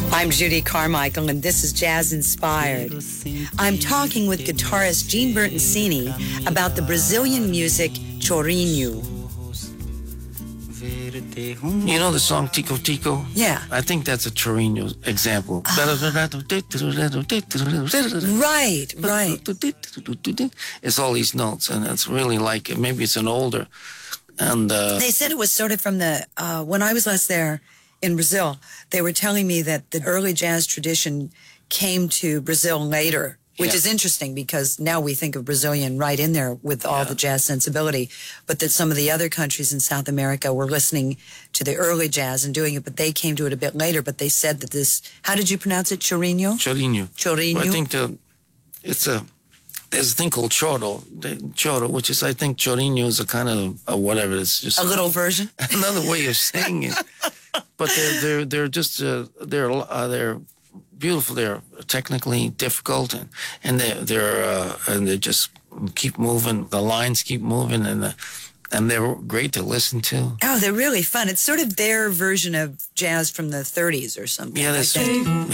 I'm Judy Carmichael, and this is Jazz Inspired. I'm talking with guitarist Gene Bertoncini about the Brazilian music chorinho. You know the song Tico Tico? Yeah. I think that's a chorinho example. Right. It's all these notes, and it's really like, maybe it's an older. And They said it was sort of from the, when I was last there in Brazil, they were telling me that the early jazz tradition came to Brazil later, which is interesting because now we think of Brazilian right in there with all the jazz sensibility, but that some of the other countries in South America were listening to the early jazz and doing it, but they came to it a bit later. But they said that this, how did you pronounce it? Chorinho? Chorinho. Chorinho. Well, I think there's a thing called choro, which is, I think chorinho is a kind of whatever. It's just a little version, another way of saying it. But they're just they're beautiful. They're technically difficult, and they just keep moving. The lines keep moving, and they're great to listen to. Oh, they're really fun. It's sort of their version of jazz from the 30s or something. Yeah, like that.